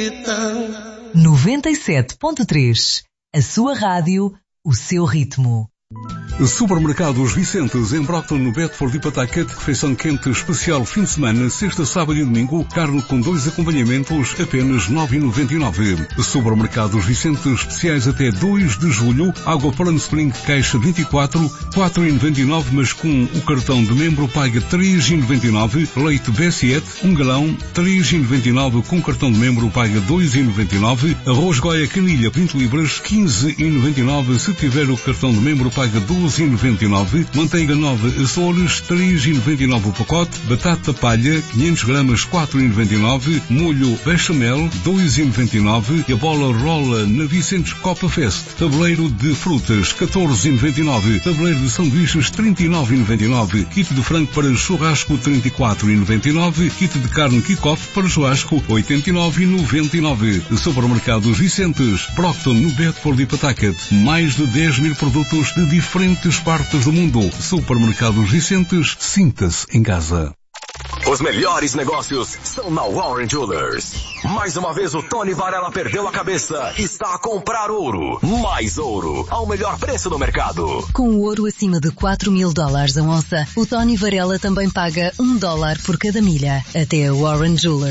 97.3. A sua rádio, o seu ritmo. Supermercados Vicentes, em Brockton, no Bedford e Pawtucket, refeição quente especial fim de semana, sexta, sábado e domingo, carne com 2 acompanhamentos, apenas 9,99. Supermercados Vicentes, especiais até 2 de julho, água Poland Spring, caixa 24, 4,99, mas com o cartão de membro paga 3,99. Leite B7, 1 galão, 3,99, com cartão de membro paga 2,99. Arroz Goia Canilha, 20 libras, 15,99, se tiver o cartão de membro paga 12,99. Manteiga nova Açores, 3,99 o pacote. Batata palha, 500 gramas, 4,99. Molho bechamel, 2,99. E a bola rola na Vicentes Copa Fest. Tabuleiro de frutas, 14,99. Tabuleiro de sanduíches, 39,99. Kit de frango para churrasco, 34,99. Kit de carne kick-off para churrasco, 89,99. Supermercados Vicentes, Brockton, no Bedford e Pawtucket. Mais de 10 mil produtos de diferentes partes do mundo. Supermercados Vicentes, sinta-se em casa. Os melhores negócios são na Warren Jewelers. Mais uma vez o Tony Varela perdeu a cabeça e está a comprar ouro. Mais ouro, ao melhor preço do mercado. Com o ouro acima de $4.000 a onça, o Tony Varela também paga $1 por cada milha. Até a Warren Jewelers.